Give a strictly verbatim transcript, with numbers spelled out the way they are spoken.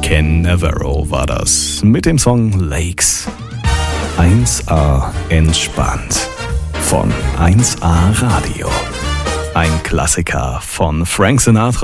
Ken Navarro war das mit dem Song Lakes. eins A entspannt von eins A Radio. Ein Klassiker von Frank Sinatra.